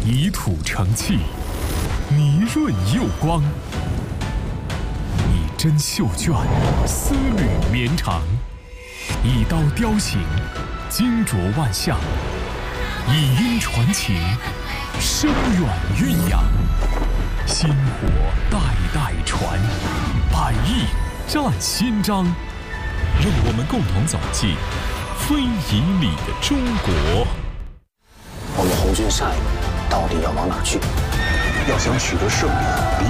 泥土成器，泥润釉光，以针绣卷，丝缕绵长，以刀雕形，精琢万象，以音传情，深远蕴养，薪火代代传，百亿战新章。让我们共同走进非遗里的中国。 我们红军下一步到底要往哪去？ 要想取得胜利，